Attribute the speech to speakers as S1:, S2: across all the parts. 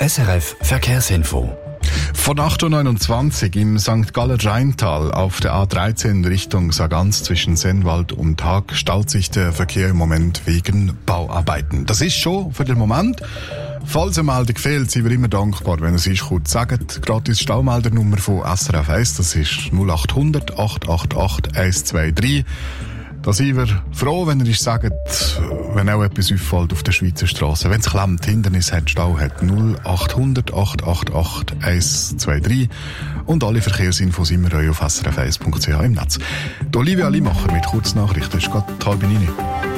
S1: SRF Verkehrsinfo.
S2: Von 8.29 Uhr im St. Galler Rheintal auf der A13 Richtung Sargans zwischen Sennwald und Haag staut sich der Verkehr im Moment wegen Bauarbeiten. Das ist schon für den Moment. Falls eine Meldung fehlt, sind wir immer dankbar, wenn ihr es kurz sagt. Gratis Staumeldernummer von SRF 1, das ist 0800 888 123. Da sind wir froh, wenn ihr uns sagt, wenn auch etwas auffällt auf der Schweizer Straße. Wenn es klemmt, Hindernis hat, Stau hat, 0800 888 123. Und alle Verkehrsinfos immer auf srf1.ch im Netz. Die Olivia Limacher mit Kurznachrichten. Es ist gerade 8:30.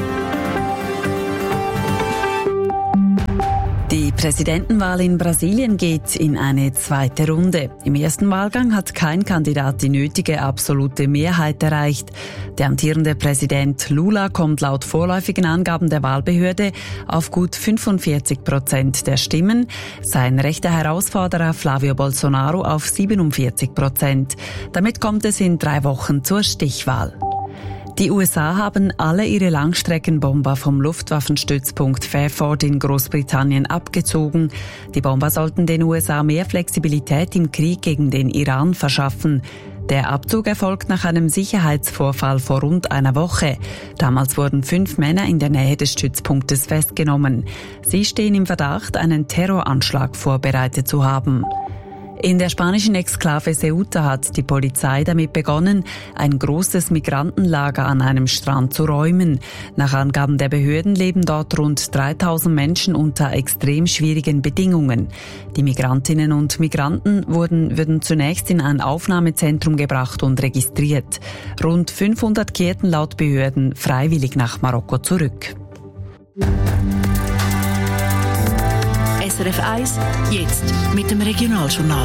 S3: Die Präsidentenwahl in Brasilien geht in eine zweite Runde. Im ersten Wahlgang hat kein Kandidat die nötige absolute Mehrheit erreicht. Der amtierende Präsident Lula kommt laut vorläufigen Angaben der Wahlbehörde auf gut 45% der Stimmen, sein rechter Herausforderer Flavio Bolsonaro auf 47%. Damit kommt es in 3 Wochen zur Stichwahl. Die USA haben alle ihre Langstreckenbomber vom Luftwaffenstützpunkt Fairford in Großbritannien abgezogen. Die Bomber sollten den USA mehr Flexibilität im Krieg gegen den Iran verschaffen. Der Abzug erfolgt nach einem Sicherheitsvorfall vor rund einer Woche. Damals wurden 5 Männer in der Nähe des Stützpunktes festgenommen. Sie stehen im Verdacht, einen Terroranschlag vorbereitet zu haben. In der spanischen Exklave Ceuta hat die Polizei damit begonnen, ein großes Migrantenlager an einem Strand zu räumen. Nach Angaben der Behörden leben dort rund 3000 Menschen unter extrem schwierigen Bedingungen. Die Migrantinnen und Migranten würden zunächst in ein Aufnahmezentrum gebracht und registriert. Rund 500 kehrten laut Behörden freiwillig nach Marokko zurück.
S4: SRF 1, jetzt mit dem Regionaljournal.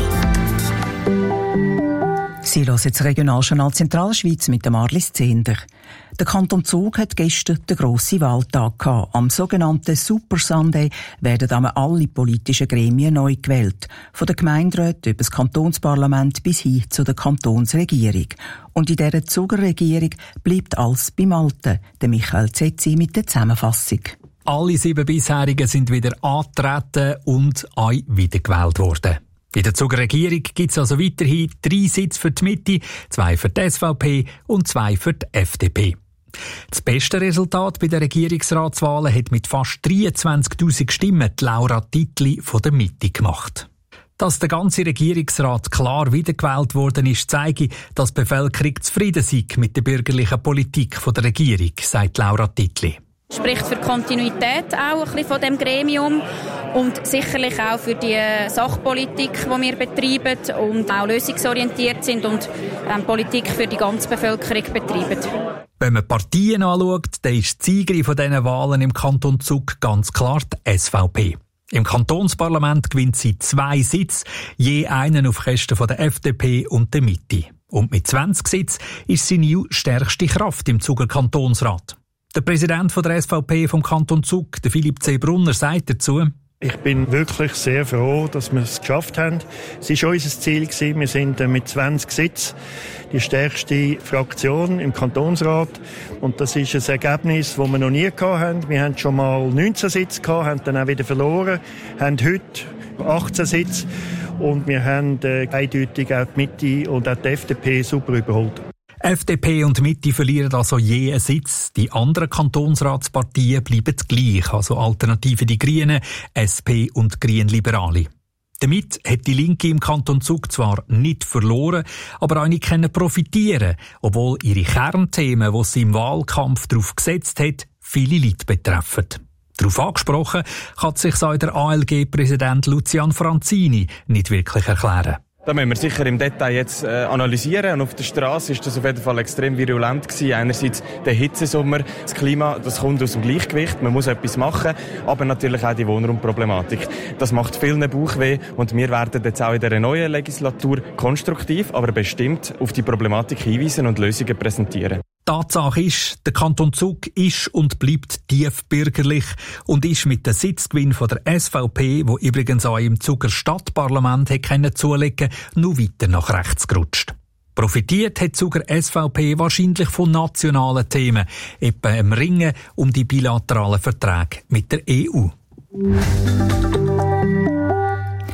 S5: Sie hören das Regionaljournal Zentralschweiz mit dem Marlis Zehnder. Der Kanton Zug hat gestern den grossen Wahltag gehabt. Am sogenannten Super Sunday werden alle politischen Gremien neu gewählt. Von der Gemeinderäten über das Kantonsparlament bis hin zu der Kantonsregierung. Und in dieser Zuger Regierung bleibt alles beim Alten. Der Michael Zetzi mit der Zusammenfassung.
S6: Alle 7 bisherigen sind wieder angetreten und wiedergewählt worden. In der Zuger Regierung gibt es also weiterhin 3 Sitze für die Mitte, 2 für die SVP und 2 für die FDP. Das beste Resultat bei den Regierungsratswahlen hat mit fast 23'000 Stimmen die Laura Titli von der Mitte gemacht. Dass der ganze Regierungsrat klar wiedergewählt worden ist, zeige, dass die Bevölkerung zufrieden sei mit der bürgerlichen Politik der Regierung, sagt Laura Titli.
S7: Spricht für die Kontinuität auch ein bisschen von dem Gremium und sicherlich auch für die Sachpolitik, die wir betreiben und auch lösungsorientiert sind und Politik für die ganze Bevölkerung betreiben.
S6: Wenn man Partien anschaut, dann ist die Siegerin von diesen Wahlen im Kanton Zug ganz klar die SVP. Im Kantonsparlament gewinnt sie 2 Sitze, je einen auf Kosten von der FDP und der Mitte. Und mit 20 Sitzen ist sie die stärkste Kraft im Zuger Kantonsrat. Der Präsident der SVP vom Kanton Zug, der Philipp C. Brunner, sagt dazu:
S8: Ich bin wirklich sehr froh, dass wir es geschafft haben. Es war unser Ziel. Wir sind mit 20 Sitzen die stärkste Fraktion im Kantonsrat. Und das ist ein Ergebnis, das wir noch nie hatten. Wir hatten schon mal 19 Sitze gehabt, haben dann auch wieder verloren, haben heute 18 Sitze. Und wir haben eindeutig auch die Mitte und auch die FDP super überholt.
S6: FDP und Mitte verlieren also je einen Sitz. Die anderen Kantonsratsparteien bleiben gleich, also Alternative die Grünen, SP und Grünliberale. Damit hat die Linke im Kanton Zug zwar nicht verloren, aber auch nicht profitieren, obwohl ihre Kernthemen, die sie im Wahlkampf darauf gesetzt hat, viele Leute betreffen. Darauf angesprochen kann sich auch der ALG-Präsident Lucian Franzini nicht wirklich erklären.
S9: Da müssen wir sicher im Detail jetzt analysieren. Und auf der Straße ist das auf jeden Fall extrem virulent gewesen. Einerseits der Hitzesommer, das Klima, das kommt aus dem Gleichgewicht. Man muss etwas machen. Aber natürlich auch die Wohnraumproblematik. Das macht vielen Bauchweh. Und wir werden jetzt auch in dieser neuen Legislatur konstruktiv, aber bestimmt auf die Problematik hinweisen und Lösungen präsentieren.
S6: Tatsache ist, der Kanton Zug ist und bleibt tiefbürgerlich und ist mit dem Sitzgewinn von der SVP, wo übrigens auch im Zuger Stadtparlament zulegen konnte, nur weiter nach rechts gerutscht. Profitiert hat Zuger SVP wahrscheinlich von nationalen Themen, etwa im Ringen um die bilateralen Verträge mit der EU.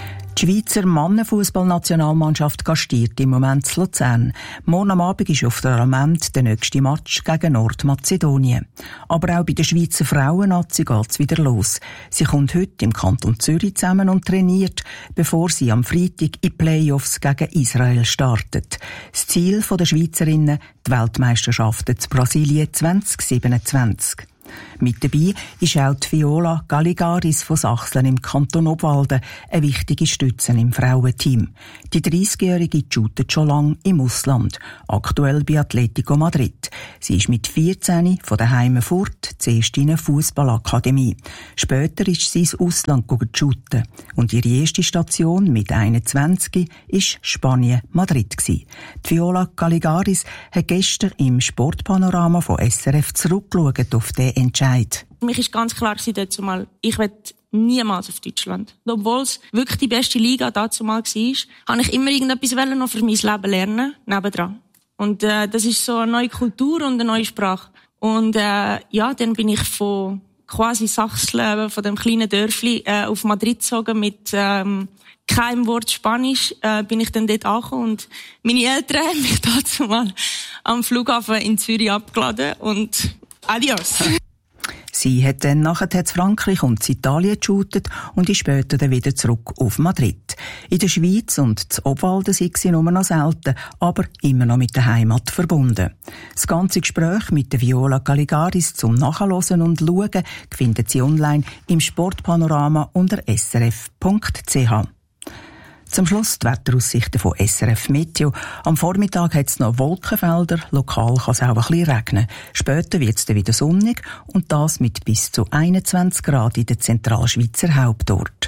S5: Die Schweizer Mannenfußballnationalmannschaft gastiert im Moment zu Luzern. Morgen am Abend ist auf der Almend der nächste Match gegen Nordmazedonien. Aber auch bei der Schweizer Frauennazi geht's wieder los. Sie kommt heute im Kanton Zürich zusammen und trainiert, bevor sie am Freitag in Playoffs gegen Israel startet. Das Ziel der Schweizerinnen, die Weltmeisterschaften zu Brasilien 2027. Mit dabei ist auch die Viola Galligaris von Sachsen im Kanton Obwalden, eine wichtige Stütze im Frauenteam. Die 30-Jährige shootet schon lange im Ausland, aktuell bei Atletico Madrid. Sie ist mit 14 von daheim fort, zuerst in eine Fußballakademie. Später ist sie ins Ausland shooten und ihre erste Station mit 21 war Spanien, Madrid. Die Viola Galligaris hat gestern im Sportpanorama von SRF zurückgeschaut auf den Entscheid.
S10: Mich ist ganz klar dazu mal, ich will niemals auf Deutschland. Obwohl es wirklich die beste Liga dazu mal war, habe ich immer irgendetwas noch für mein Leben lernen, nebendran. Und das ist so eine neue Kultur und eine neue Sprache. Und dann bin ich von quasi Sachsen, von dem kleinen Dörfli, auf Madrid gezogen mit keinem Wort Spanisch, bin ich dann dort angekommen und meine Eltern haben mich dazu mal am Flughafen in Zürich abgeladen und adios.
S5: Sie hat dann nachher in Frankreich und in Italien geshootet und ist später dann wieder zurück auf Madrid. In der Schweiz und in Obwalden sind sie nur noch selten, aber immer noch mit der Heimat verbunden. Das ganze Gespräch mit der Viola Galligaris zum Nachhören und Schauen finden Sie online im Sportpanorama unter srf.ch. Zum Schluss die Wetteraussichten von SRF Meteo. Am Vormittag hat es noch Wolkenfelder, lokal kann es auch ein bisschen regnen. Später wird es dann wieder sonnig und das mit bis zu 21 Grad in den Zentralschweizer Hauptorten.